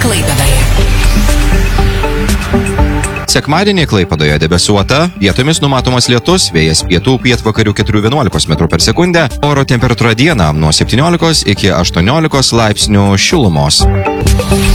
Klaipėdoje. Sekmadienį Klaipėdoje debesuota, vietomis numatomas lietus, vėjas pietų pietvakarių 4–11 m/s, oro temperatūra dieną nuo 17 iki 18 laipsnių šilumos.